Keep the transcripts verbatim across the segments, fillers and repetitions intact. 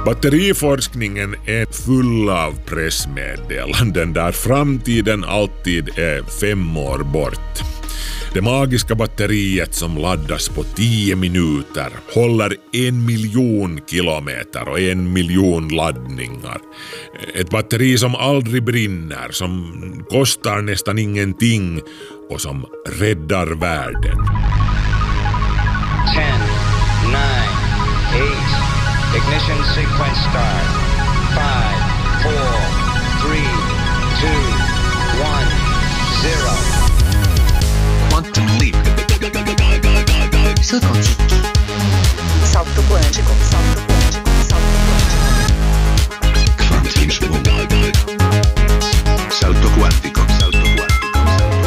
Batteriforskningen är full av pressmeddelanden där framtiden alltid är fem år bort. Det magiska batteriet som laddas på tio minuter håller en miljon kilometer och en miljon laddningar. Ett batteri som aldrig brinner, som kostar nästan ingenting och som räddar världen. ten, nine, eight, ignition sequence start. five, four, three, two, one, zero. Quantum leap. Salto quântico. Salto quântico. Salto quântico. Salto quântico. Salto quantico. Salto quantico.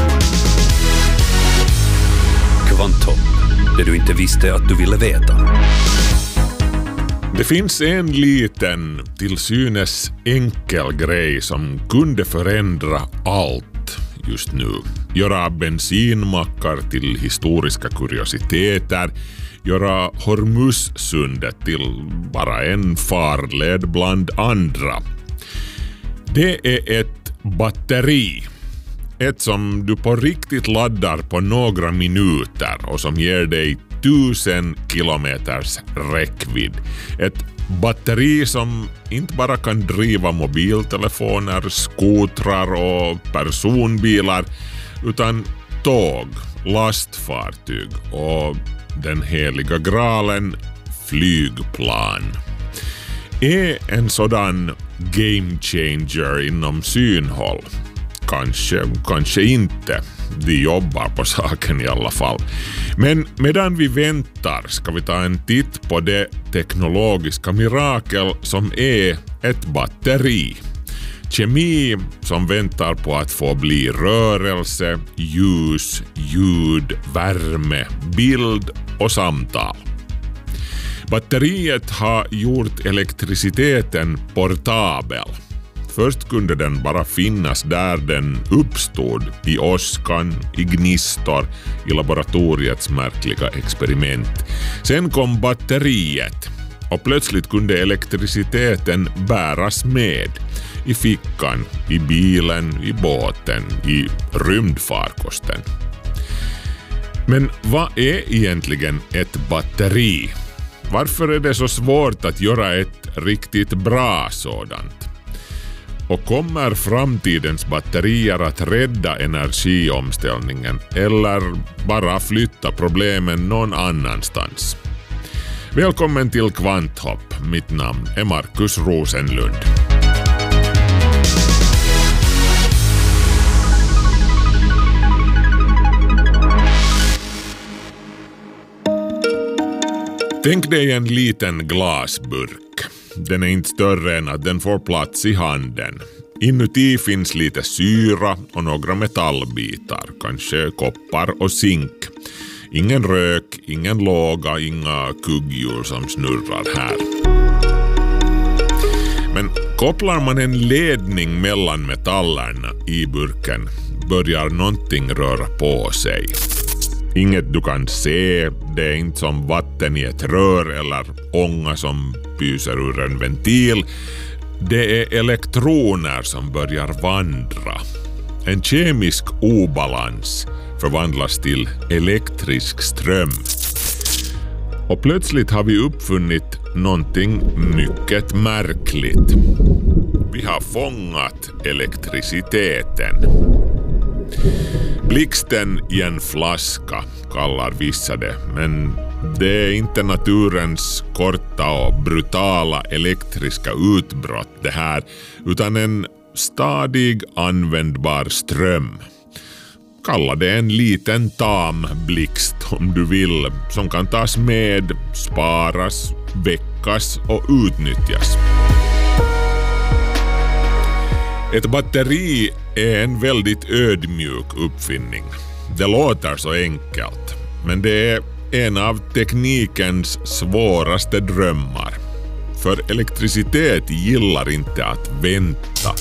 Kvantum. Det du inte visste att du ville veta. Det finns en liten, till synes enkel grej som kunde förändra allt just nu. Göra bensinmackar till historiska kuriositeter, göra Hormuzsundet till bara en farled bland andra. Det är ett batteri. Ett som du på riktigt laddar på några minuter och som ger dig tusen kilometers räckvidd. Ett batteri som inte bara kan driva mobiltelefoner, skotrar och personbilar utan tåg, lastfartyg och den heliga graalen flygplan. Är en sådan game changer inom synhåll? Kanske, kanske inte. De jobbar på saken i alla fall. Men medan vi väntar ska vi ta en titt på det teknologiska mirakel som är ett batteri. Kemi som väntar på att få bli rörelse, ljus, ljud, värme, bild och samtal. Batteriet har gjort elektriciteten portabel. Först kunde den bara finnas där den uppstod, i åskan, i gnistor, i laboratoriets märkliga experiment. Sen kom batteriet och plötsligt kunde elektriciteten bäras med. I fickan, i bilen, i båten, i rymdfarkosten. Men vad är egentligen ett batteri? Varför är det så svårt att göra ett riktigt bra sådant? Och kommer framtidens batterier att rädda energiomställningen eller bara flytta problemen någon annanstans? Välkommen till Kvanthopp. Mitt namn är Markus Rosenlund. Tänk dig en liten glasburk. Den är inte större än att den får plats i handen. Inuti finns lite syra och några metallbitar, kanske koppar och zink. Ingen rök, ingen låga, inga kugghjul som snurrar här. Men kopplar man en ledning mellan metallerna i burken börjar någonting röra på sig. Inget du kan se, det är inte som vatten i ett rör eller ånga som pyser ur en ventil. Det är elektroner som börjar vandra. En kemisk obalans förvandlas till elektrisk ström. Och plötsligt har vi uppfunnit någonting mycket märkligt. Vi har fångat elektriciteten. Blixten i en flaska kallar vissa det, men det är inte naturens korta och brutala elektriska utbrott det här, utan en stadig användbar ström. Kalla det en liten tam blixt om du vill, som kan tas med, sparas, väckas och utnyttjas. Ett batteri är en väldigt ödmjuk uppfinning. Det låter så enkelt, men det är en av teknikens svåraste drömmar. För elektricitet gillar inte att vänta.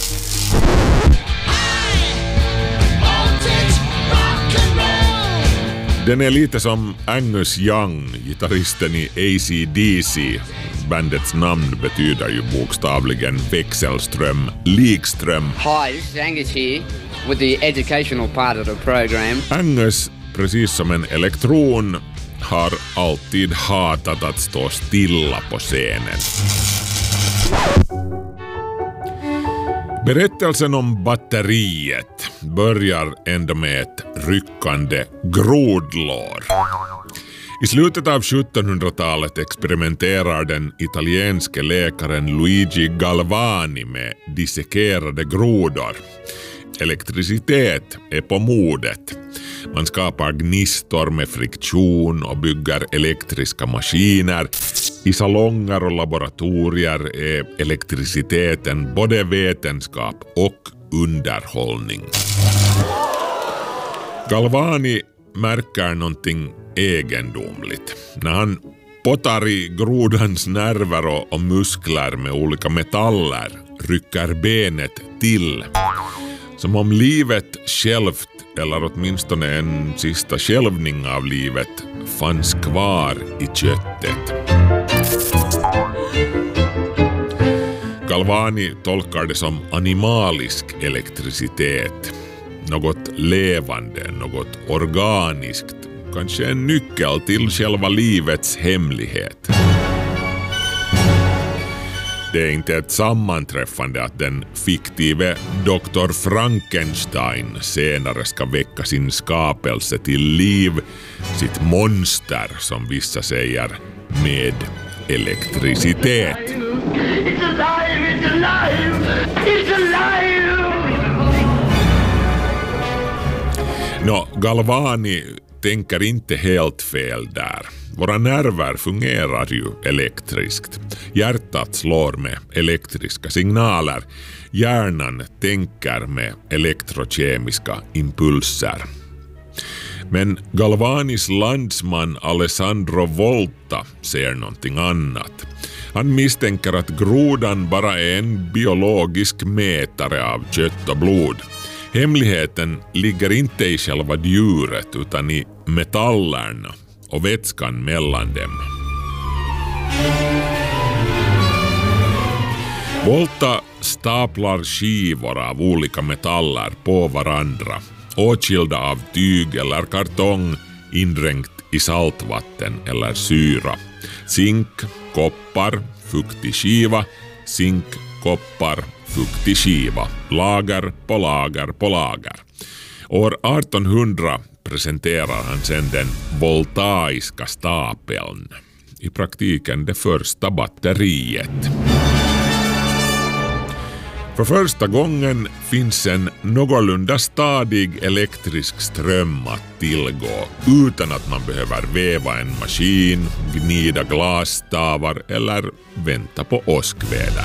Den är lite som Angus Young, gitarristen i A C D C. bandets namn betyder ju bokstavligen växelström, likström. Hi, this is Angus here with the educational part of the program. Angus, precis som en elektron, har alltid hatat att stå stilla på scenen. Berättelsen om batteriet börjar ändå med ett ryckande grodlår. I slutet av sjuttonhundratalet experimenterar den italienske läkaren Luigi Galvani med dissekerade grodor. Elektricitet är på modet. Man skapar gnistor med friktion och bygger elektriska maskiner. I salonger och laboratorier är elektriciteten både vetenskap och underhållning. Galvani märker någonting egendomligt. När han pottar i grodans nerver och, och muskler med olika metaller rycker benet till. Som om livet självt, eller åtminstone en sista skälvning av livet, fanns kvar i köttet. Galvani tolkar det som animalisk elektricitet. Något levande, något organiskt. Kanske en nyckel till själva livets hemlighet. Det är inte ett sammanträffande att den fiktive doktor Frankenstein senare ska väcka sin skapelse till liv, sitt monster som vissa säger, med elektricitet. It's alive! It's alive! It's alive! Nå, Galvani tänker inte helt fel där. Våra nerver fungerar ju elektriskt. Hjärtat slår med elektriska signaler. Hjärnan tänker med elektrokemiska impulser. Men Galvanis landsman Alessandro Volta ser någonting annat. Han misstänker att grodan bara är en biologisk mätare av kött och blod. Hemligheten ligger inte i själva djuret utan i metallerna och vätskan mellan dem. Volta staplar skivor av olika metaller på varandra, åtskilda av tyg eller kartong, indränkt i saltvatten eller syra. Zink, koppar, fuktig skiva, zink, koppar, fuktig skiva, lager på lager på lager. År artonhundra presenterar han sedan den voltaiska stapeln. I praktiken det första batteriet. För första gången finns en någorlunda stadig elektrisk ström att tillgå utan att man behöver väva en maskin, gnida glasstavar eller vänta på åskväder.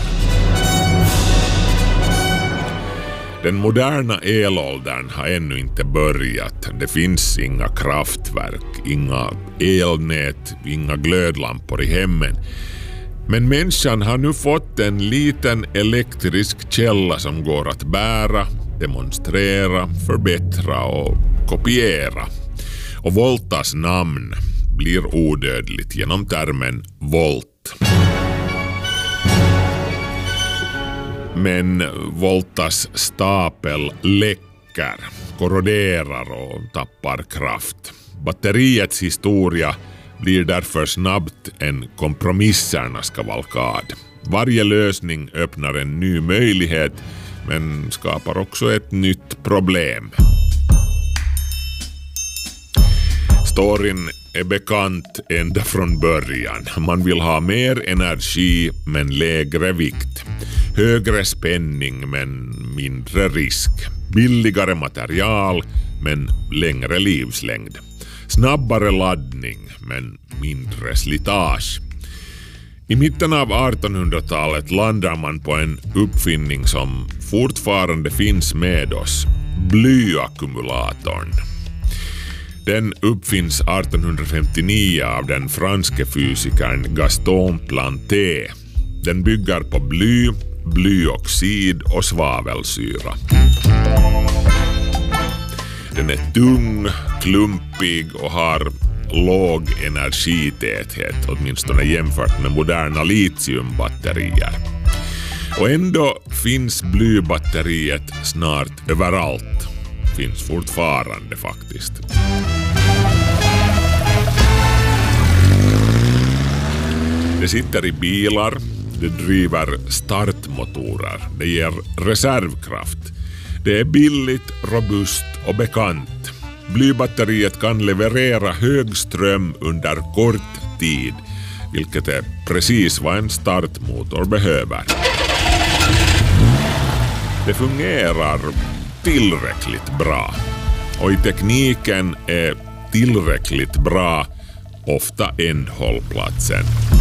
Den moderna elåldern har ännu inte börjat. Det finns inga kraftverk, inga elnät, inga glödlampor i hemmen. Men människan har nu fått en liten elektrisk källa som går att bära, demonstrera, förbättra och kopiera. Och Voltas namn blir odödligt genom termen volt. Men Voltas stapel läcker, korroderar och tappar kraft. Batteriets historia blir därför snabbt en kompromissernas kavalkad. Varje lösning öppnar en ny möjlighet men skapar också ett nytt problem. Storyn är bekant ända från början. Man vill ha mer energi men lägre vikt. Högre spänning men mindre risk. Billigare material men längre livslängd. Snabbare laddning men mindre slitage. I mitten av artonhundratalet landar man på en uppfinning som fortfarande finns med oss. Blyackumulatorn. Den uppfinns artonhundrafemtionio av den franske fysikern Gaston Planté. Den bygger på bly, blyoxid och svavelsyra. Den är tung, klumpig och har låg energitäthet, åtminstone jämfört med moderna litiumbatterier. Och ändå finns blybatteriet snart överallt. Finns fortfarande faktiskt. Det sitter i bilar, det driver startmotorer, det ger reservkraft. Det är billigt, robust och bekant. Blybatteriet kan leverera hög ström under kort tid, vilket är precis vad en startmotor behöver. Det fungerar tillräckligt bra, och i tekniken är tillräckligt bra ofta ändhållplatsen.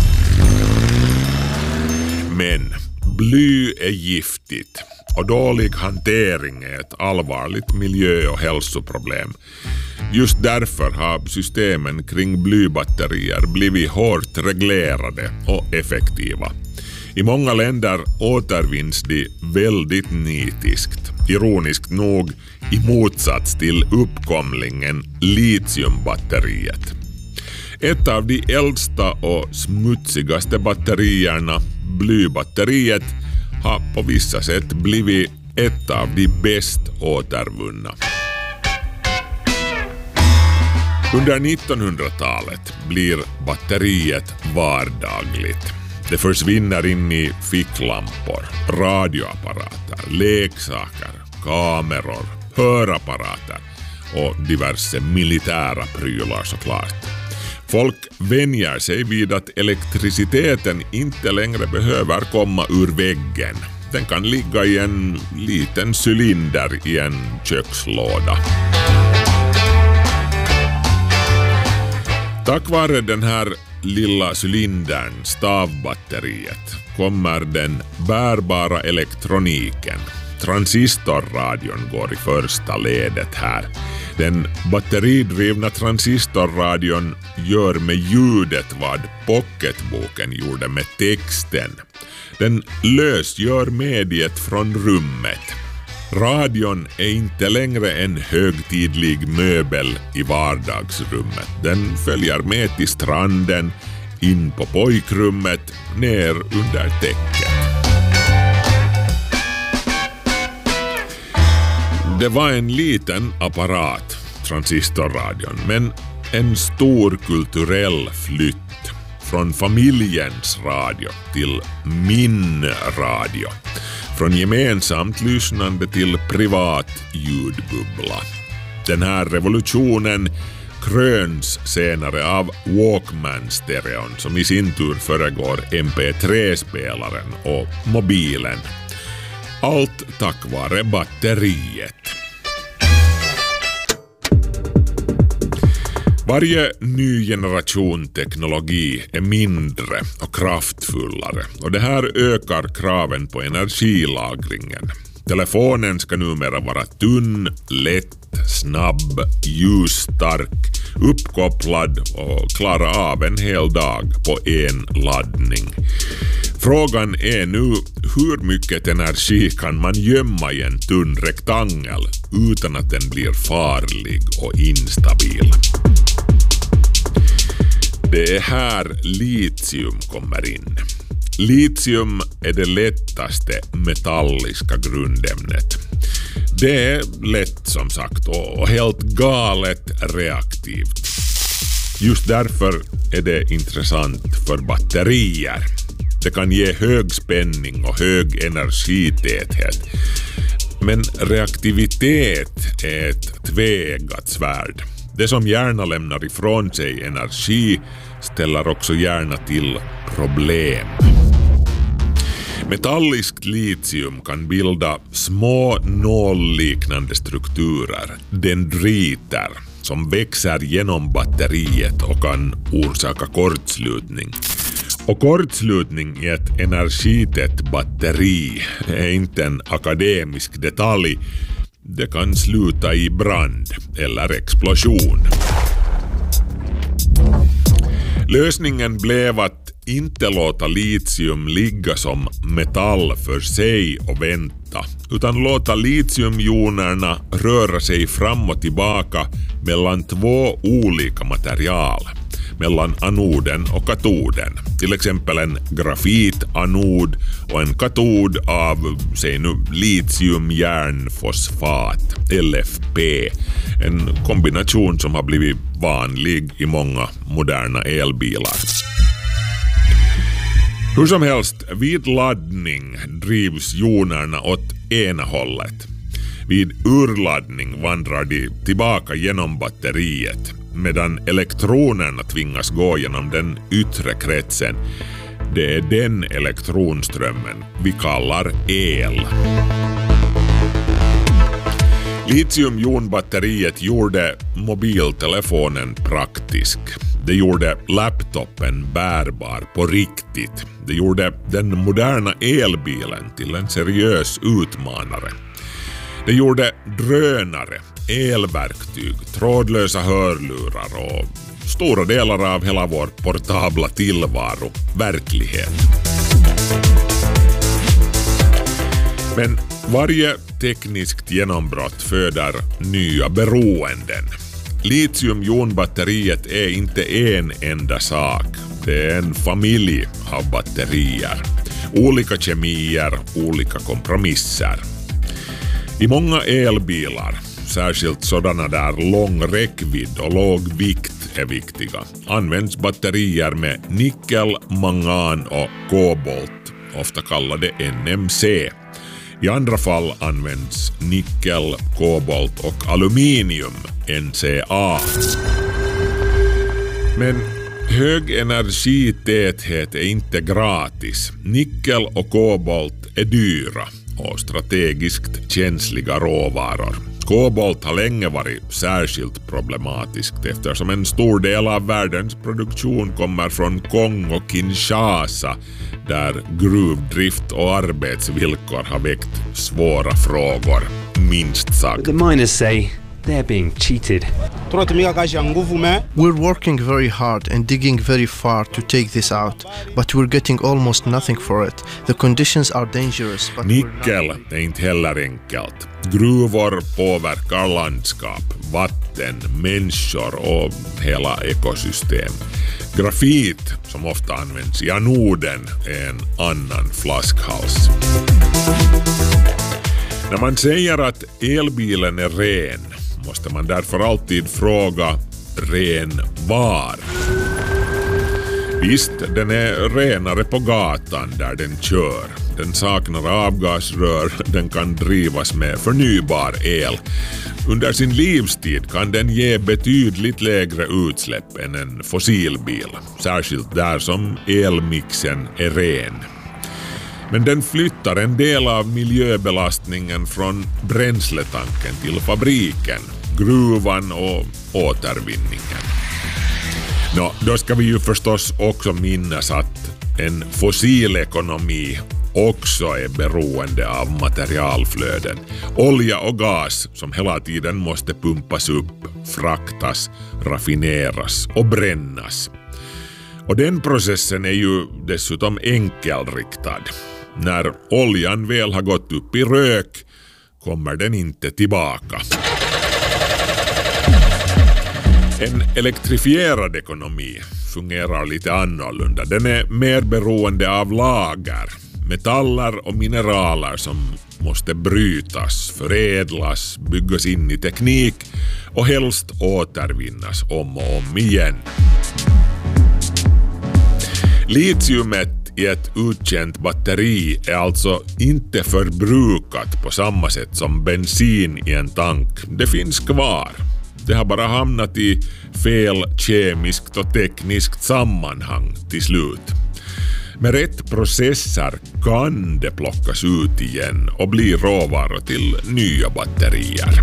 Men bly är giftigt och dålig hantering är ett allvarligt miljö- och hälsoproblem. Just därför har systemen kring blybatterier blivit hårt reglerade och effektiva. I många länder återvinns de väldigt nitiskt, ironiskt nog i motsats till uppkomlingen litiumbatteriet. Ett av de äldsta och smutsigaste batterierna, blybatteriet, har på vissa sätt blivit ett av de bäst återvunna. Under nittonhundratalet blir batteriet vardagligt. Det försvinner in i ficklampor, radioapparater, leksaker, kameror, hörapparater och diverse militära prylar såklart. Folk vänjer sig vid att elektriciteten inte längre behöver komma ur väggen. Den kan ligga i en liten cylinder i en kökslåda. Tack vare den här lilla cylindern, stavbatteriet, kommer den bärbara elektroniken. Transistorradion går i första ledet här. Den batteridrivna transistorradion gör med ljudet vad pocketboken gjorde med texten. Den lösgör mediet från rummet. Radion är inte längre en högtidlig möbel i vardagsrummet. Den följer med till stranden, in på pojkrummet, ner under täcket. Det var en liten apparat, transistorradion, men en stor kulturell flytt från familjens radio till min radio. Från gemensamt lyssnande till privat ljudbubbla. Den här revolutionen kröns senare av Walkman-stereon som i sin tur föregår M P tre-spelaren och mobilen. Allt tack vare batteriet. Varje ny generation teknologi är mindre och kraftfullare, och det här ökar kraven på energilagringen. Telefonen ska numera vara tunn, lätt, snabb, ljusstark, uppkopplad och klara av en hel dag på en laddning. Frågan är nu, hur mycket energi kan man gömma i en tunn rektangel utan att den blir farlig och instabil? Det är här litium kommer in. Litium är det lättaste metalliska grundämnet. Det är lätt som sagt och helt galet reaktivt. Just därför är det intressant för batterier. Det kan ge hög spänning och hög energitäthet. Men reaktivitet är ett tveeggat svärd. Det som gärna lämnar ifrån sig energi ställer också gärna till problem. Metalliskt litium kan bilda små nålliknande strukturer, dendriter, som växer genom batteriet och kan orsaka kortslutning. Och kortslutning i ett energitätt batteri är inte en akademisk detalj. Det kan sluta i brand eller explosion. Lösningen blev att inte låta litium ligga som metall för sig och vänta, utan låta litiumjonerna röra sig fram och tillbaka mellan två olika material, mellan anoden och katoden. Till exempel en grafitanod och en katod av, säg nu, litiumjärnfosfat, L F P. En kombination som har blivit vanlig i många moderna elbilar. Hur som helst, vid laddning drivs jonerna åt ena hållet. Vid urladdning vandrar de tillbaka genom batteriet, medan elektronerna tvingas gå genom den yttre kretsen. Det är den elektronströmmen vi kallar el. Litiumjonbatteriet gjorde mobiltelefonen praktisk. Det gjorde laptopen bärbar på riktigt. Det gjorde den moderna elbilen till en seriös utmanare. Det gjorde drönare, elverktyg, trådlösa hörlurar och stora delar av hela vår portabla tillvaro verklighet. Men varje tekniskt genombrott föder nya beroenden. Litiumjonbatteriet är inte en enda sak. Det är en familj av batterier. Olika kemier, olika kompromisser. I många elbilar, särskilt sådana där lång räckvidd och låg vikt är viktiga, används batterier med nickel, mangan och kobolt, ofta kallade N M C. I andra fall används nickel, kobolt och aluminium, N C A. Men hög energitäthet är inte gratis. Nickel och kobolt är dyra och strategiskt känsliga råvaror. Kobolt har länge varit särskilt problematiskt eftersom en stor del av världens produktion kommer från Kongo, Kinshasa, där gruvdrift och arbetsvillkor har väckt svåra frågor, minst sagt. The miners say they're being cheated. We're working very hard and digging very far to take this out, but we're getting almost nothing for it. The conditions are dangerous. But Nickel är inte heller enkelt. Gruvor påverkar landskap, vatten, människor och hela ekosystem. Grafit, som ofta används i anoden, är en annan flaskhals. När man säger att elbilen är ren måste man därför alltid fråga ren var. Visst, den är renare på gatan där den kör. Den saknar avgasrör, den kan drivas med förnybar el. Under sin livstid kan den ge betydligt lägre utsläpp än en fossilbil, särskilt där som elmixen är ren. Men den flyttar en del av miljöbelastningen från bränsletanken till fabriken, gruvan och återvinningen. Nå, då ska vi ju förstås också minnas att en fossilekonomi också är beroende av materialflöden. Olja och gas som hela tiden måste pumpas upp, fraktas, raffineras och brännas. Och den processen är ju dessutom enkelriktad. När oljan väl har gått upp i rök kommer den inte tillbaka. En elektrifierad ekonomi fungerar lite annorlunda. Den är mer beroende av lager, metaller och mineraler som måste brytas, förädlas, byggas in i teknik och helst återvinnas om och om igen. Litiumet i ett utkänt batteri är alltså inte förbrukat på samma sätt som bensin i en tank. Det finns kvar. Det har bara hamnat i fel kemiskt och tekniskt sammanhang till slut. Med rätt processer kan det plockas ut igen och bli råvaror till nya batterier.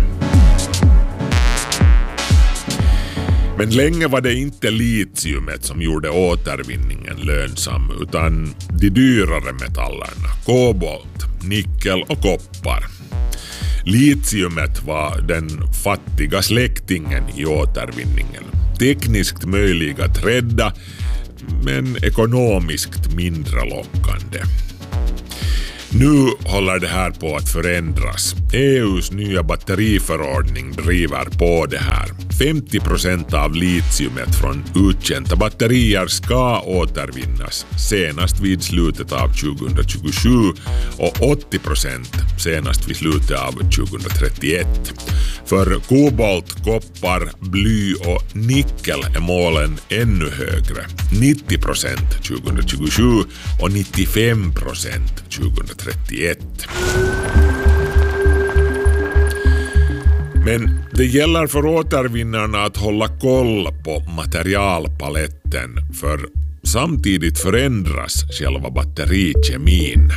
Men länge var det inte litiumet som gjorde återvinningen lönsam utan de dyrare metallerna, kobolt, nickel och koppar. Litiumet var den fattiga släktingen i återvinningen. Tekniskt möjlig att rädda, men ekonomiskt mindre lockande. Nu håller det här på att förändras. E U:s nya batteriförordning driver på det här. femtio procent av litiumet från uttjänta batterier ska återvinnas senast vid slutet av tjugohundratjugosju och åttio procent senast vid slutet av tjugohundratrettioett. För kobolt, koppar, bly och nickel är målen ännu högre. nittio procent tjugohundratjugosju och nittiofem procent tjugohundratrettioett. Men det gäller för återvinnarna att hålla koll på materialpaletten, för samtidigt förändras själva batterikemin.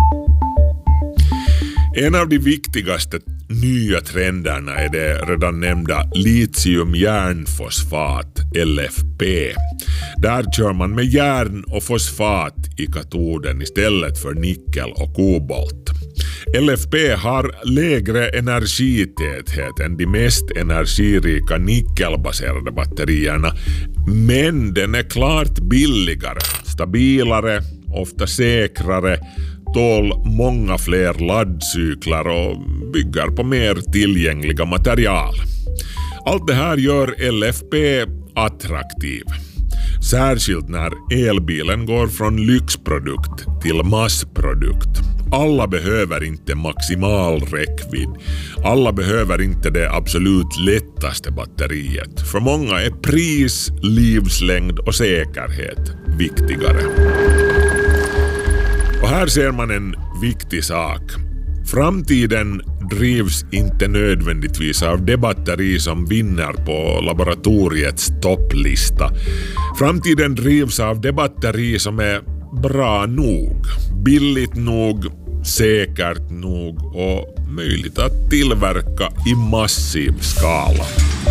En av de viktigaste nya trenderna är det redan nämnda litium-järnfosfat, L F P. Där kör man med järn och fosfat i katoden istället för nickel och kobolt. L F P har lägre energitäthet än de mest energirika nickelbaserade batterierna, men den är klart billigare, stabilare, ofta säkrare, tål många fler laddcyklar och bygger på mer tillgängliga material. Allt det här gör L F P attraktiv. Särskilt när elbilen går från lyxprodukt till massprodukt. Alla behöver inte maximal räckvidd. Alla behöver inte det absolut lättaste batteriet. För många är pris, livslängd och säkerhet viktigare. Och här ser man en viktig sak. Framtiden drivs inte nödvändigtvis av det batteri som vinner på laboratoriets topplista. Framtiden drivs av det batteri som är bra nog, billigt nog, säkert nog och möjligt att tillverka i massiv skala.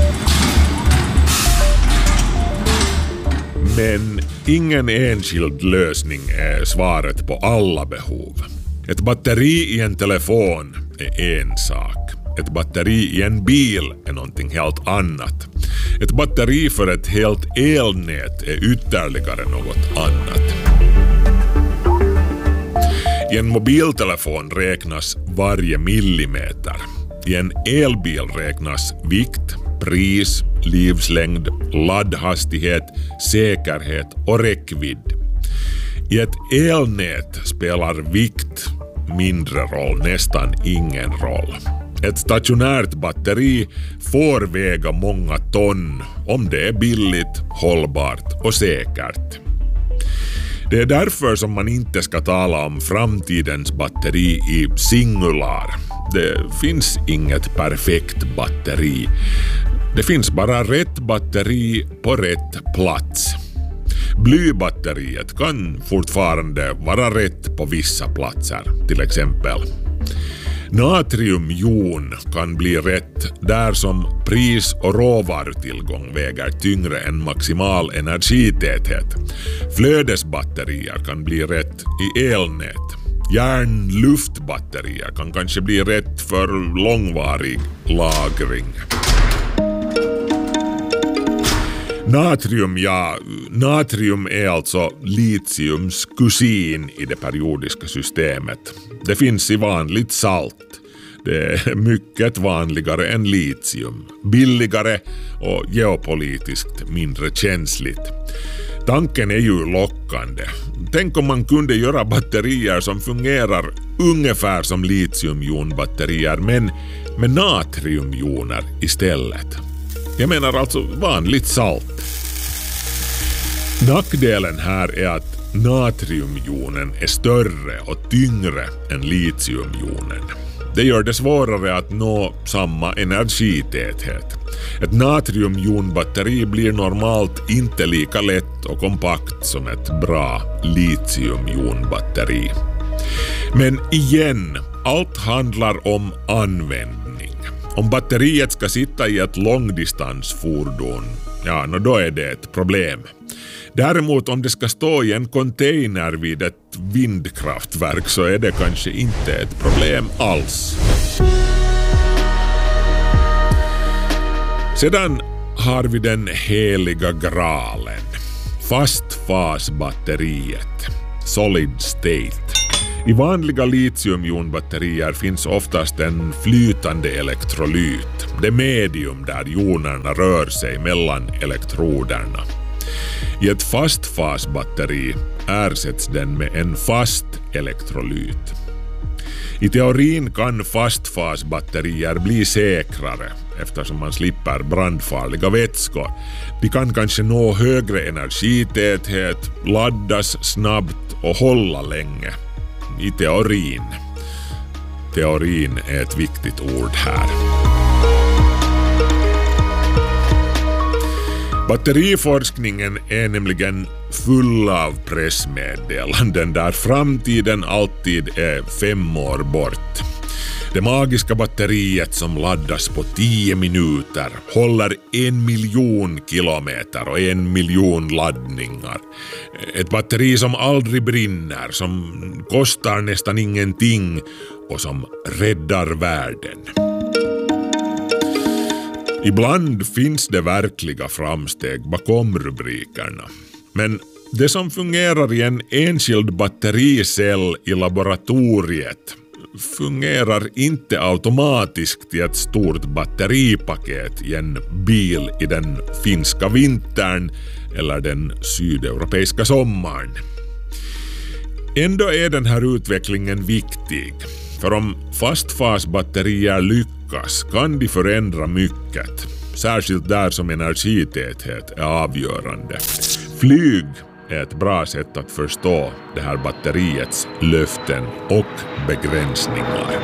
Men ingen enskild lösning är svaret på alla behov. Ett batteri i en telefon är en sak. Ett batteri i en bil är någonting helt annat. Ett batteri för ett helt elnät är ytterligare något annat. I en mobiltelefon räknas varje millimeter. I en elbil räknas vikt, pris, livslängd, laddhastighet, säkerhet och räckvidd. I ett elnät spelar vikt mindre roll, nästan ingen roll. Ett stationärt batteri får väga många ton om det är billigt, hållbart och säkert. Det är därför som man inte ska tala om framtidens batteri i singular. Det finns inget perfekt batteri. Det finns bara rätt batteri på rätt plats. Blybatteriet kan fortfarande vara rätt på vissa platser, till exempel. Natriumjon kan bli rätt där som pris- och råvarutillgång väger tyngre än maximal energitäthet. Flödesbatterier kan bli rätt i elnät. Järnluftbatterier kan kanske bli rätt för långvarig lagring. Natrium, ja, natrium är alltså litiums kusin i det periodiska systemet. Det finns i vanligt salt. Det är mycket vanligare än litium, billigare och geopolitiskt mindre känsligt. Tanken är ju lockande. Tänk om man kunde göra batterier som fungerar ungefär som litiumjonbatterier, men med natriumjoner istället. Jag menar alltså vanligt salt. Nackdelen här är att natriumjonen är större och tyngre än litiumjonen. Det gör det svårare att nå samma energitäthet. Ett natriumjonbatteri blir normalt inte lika lätt och kompakt som ett bra litiumjonbatteri. Men igen, allt handlar om användning. Om batteriet ska sitta i ett långdistansfordon, ja, då är det ett problem. Däremot om det ska stå i en container vid ett vindkraftverk så är det kanske inte ett problem alls. Sedan har vi den heliga graalen. Fastfasbatteriet. Solid state. I vanliga litiumjonbatterier finns oftast en flytande elektrolyt, det medium där jonerna rör sig mellan elektroderna. I ett fastfasbatteri ersätts den med en fast elektrolyt. I teorin kan fastfasbatterier bli säkrare eftersom man slipper brandfarliga vätskor. De kan kanske nå högre energitäthet, laddas snabbt och hålla länge. I teorin. Teorin är ett viktigt ord här. Batteriforskningen är nämligen full av pressmeddelanden där framtiden alltid är fem år bort. Det magiska batteriet som laddas på tio minuter håller en miljon kilometer och en miljon laddningar. Ett batteri som aldrig brinner, som kostar nästan ingenting och som räddar världen. Ibland finns det verkliga framsteg bakom rubrikerna. Men det som fungerar i en enskild battericell i laboratoriet fungerar inte automatiskt i ett stort batteripaket i en bil i den finska vintern eller den sydeuropeiska sommaren. Ändå är den här utvecklingen viktig. För om fastfasbatterier lyckas kan de förändra mycket. Särskilt där som energitäthet är avgörande. Flyg är ett bra sätt att förstå det här batteriets löften och begränsningar.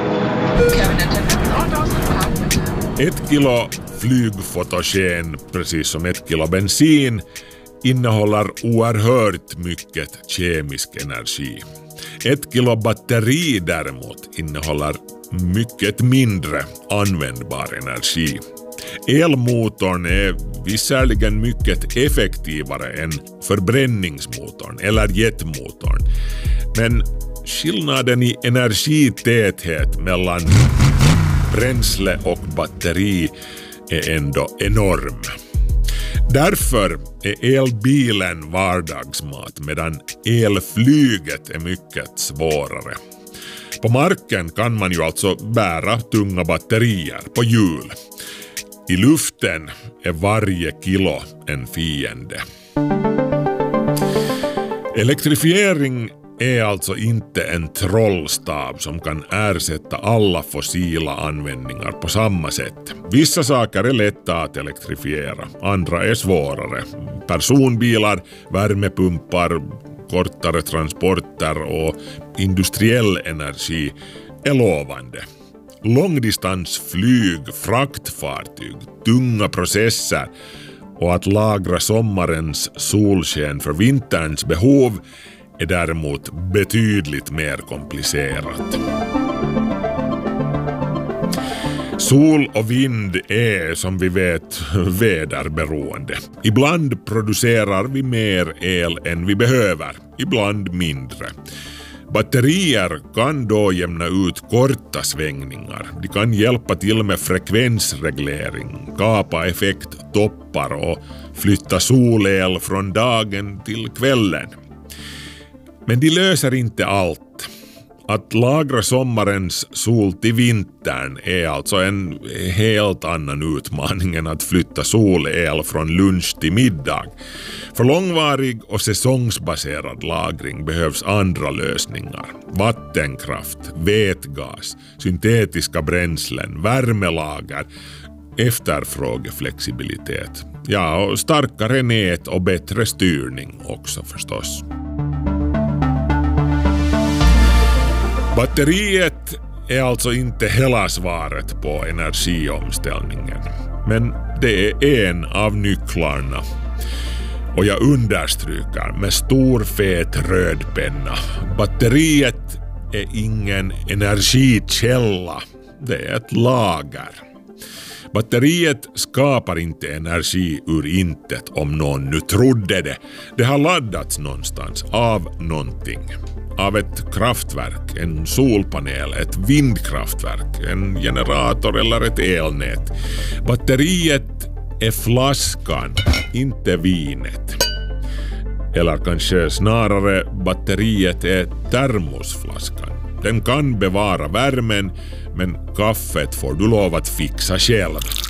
Ett kilo flygfotogen, precis som ett kilo bensin, innehåller oerhört mycket kemisk energi. Ett kilo batteri däremot innehåller mycket mindre användbar energi. Elmotorn är visserligen mycket effektivare än förbränningsmotorn eller jetmotorn. Men skillnaden i energitäthet mellan bränsle och batteri är ändå enorm. Därför är elbilen vardagsmat medan elflyget är mycket svårare. På marken kan man ju alltså bära tunga batterier på hjul. I luften är varje kilo en fiende. Elektrifiering är alltså inte en trollstav som kan ersätta alla fossila användningar på samma sätt. Vissa saker är lätta att elektrifiera, andra är svårare. Personbilar, värmepumpar, kortare transporter och industriell energi är lovande. Långdistansflyg, fraktfartyg, tunga processer och att lagra sommarens solsken för vinterns behov är däremot betydligt mer komplicerat. Sol och vind är, som vi vet, väderberoende. Ibland producerar vi mer el än vi behöver, ibland mindre. Batterier kan då jämna ut korta svängningar. De kan hjälpa till med frekvensreglering, kapa effekttoppar och flytta solel från dagen till kvällen. Men de löser inte allt. Att lagra sommarens sol till vintern är alltså en helt annan utmaning än att flytta solel från lunch till middag. För långvarig och säsongsbaserad lagring behövs andra lösningar. Vattenkraft, vätgas, syntetiska bränslen, värmelager, efterfrågeflexibilitet. Ja, och starkare nät och bättre styrning också förstås. Batteriet är alltså inte hela svaret på energiomställningen, men det är en av nycklarna. Och jag understryker med stor fet röd penna. Batteriet är ingen energikälla, det är ett lager. Batteriet skapar inte energi ur intet om någon nu trodde det. Det har laddats någonstans av någonting. Av ett kraftverk, en solpanel, ett vindkraftverk, en generator eller ett elnät. Batteriet är flaskan, inte vinet. Eller kanske snarare batteriet är termosflaskan. Den kan bevara värmen, men kaffet får du lov att fixa själv.